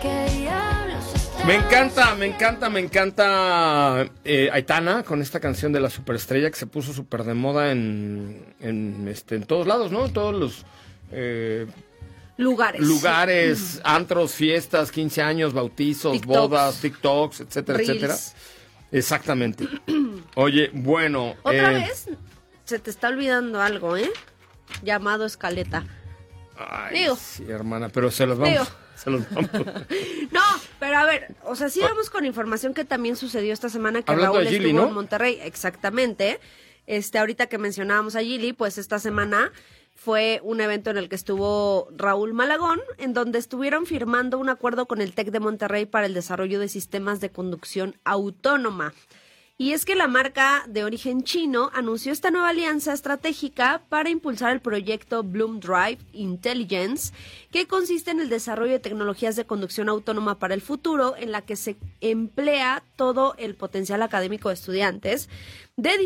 Me encanta Aitana con esta canción de la superestrella que se puso súper de moda en todos lados, ¿no? En todos los lugares, antros, fiestas, 15 años, bautizos, TikToks, bodas, TikToks, etcétera, Reels, etcétera. Exactamente. Oye, bueno. Otra vez se te está olvidando algo, llamado escaleta. Ay, sí, hermana, pero se los vamos. No, pero a ver, o sea, sí vamos con información que también sucedió esta semana que hablando Raúl de Gili, estuvo ¿no? en Monterrey, exactamente. Ahorita que mencionábamos a Gili, pues esta semana fue un evento en el que estuvo Raúl Malagón, en donde estuvieron firmando un acuerdo con el TEC de Monterrey para el desarrollo de sistemas de conducción autónoma. Y es que la marca de origen chino anunció esta nueva alianza estratégica para impulsar el proyecto Bloom Drive Intelligence, que consiste en el desarrollo de tecnologías de conducción autónoma para el futuro, en la que se emplea todo el potencial académico de estudiantes de